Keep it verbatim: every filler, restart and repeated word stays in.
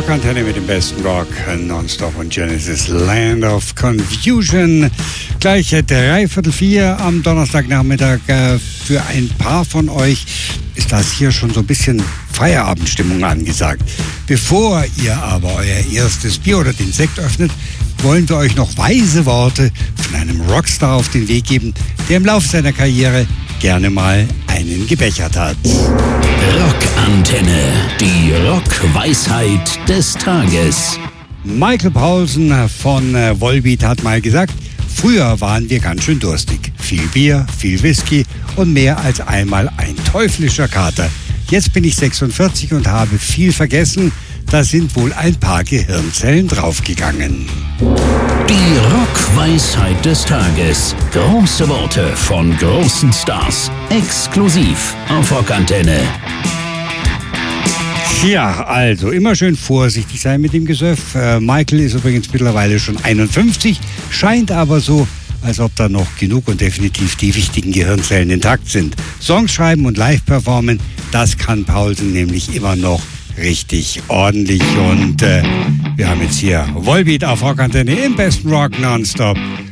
Rockantenne mit dem besten Rock, Nonstop und Genesis Land of Confusion. Gleich dreiviertel vier am Donnerstagnachmittag. Für ein paar von euch ist das hier schon so ein bisschen Feierabendstimmung angesagt. Bevor ihr aber euer erstes Bier oder den Sekt öffnet, wollen wir euch noch weise Worte von einem Rockstar auf den Weg geben, der im Laufe seiner Karriere gerne mal einen gebechert hat. Rockantenne, die Rockweisheit des Tages. Michael Paulsen von Volbeat hat mal gesagt, früher waren wir ganz schön durstig. Viel Bier, viel Whisky und mehr als einmal ein teuflischer Kater. Jetzt bin ich sechsundvierzig und habe viel vergessen. Da sind wohl ein paar Gehirnzellen draufgegangen. Die Rockweisheit des Tages. Große Worte von großen Stars. Exklusiv auf Rockantenne. Ja, also immer schön vorsichtig sein mit dem Gesöff. Äh, Michael ist übrigens mittlerweile schon einundfünfzig, scheint aber so, als ob da noch genug und definitiv die wichtigen Gehirnzellen intakt sind. Songs schreiben und live performen, das kann Paulsen nämlich immer noch richtig ordentlich. Und äh, wir haben jetzt hier Volbeat auf Rockantenne im besten Rock nonstop.